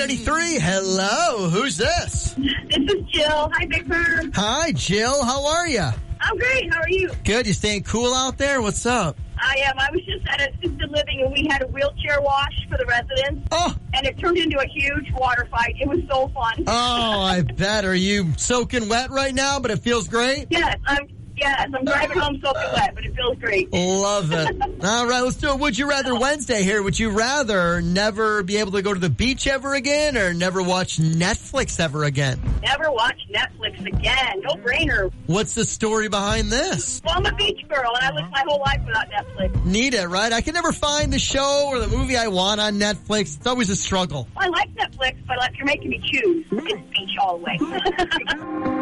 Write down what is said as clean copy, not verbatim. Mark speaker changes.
Speaker 1: B93. Hello. Who's this?
Speaker 2: This is Jill. Hi, Big Bird.
Speaker 1: Hi, Jill. How are you?
Speaker 2: I'm great. How are you?
Speaker 1: Good. You staying cool out there? What's up?
Speaker 2: I am. I was just at assisted living, and we had a wheelchair wash for the residents.
Speaker 1: Oh.
Speaker 2: And it turned into a huge water fight. It was so fun.
Speaker 1: Oh, I bet. Are you soaking wet right now, but it feels great?
Speaker 2: Yes, I'm driving home soaking wet, but it feels great.
Speaker 1: Love it. All right, let's do it. Would you rather Wednesday here? Would you rather never be able to go to the beach ever again or never watch Netflix ever again?
Speaker 2: Never watch Netflix again. No brainer.
Speaker 1: What's the story behind this?
Speaker 2: Well, I'm a beach girl, and I lived my whole life without Netflix.
Speaker 1: Need it, right? I can never find the show or the movie I want on Netflix. It's always a struggle.
Speaker 2: Well, I like Netflix, but if you're making me choose, it's beach all the way.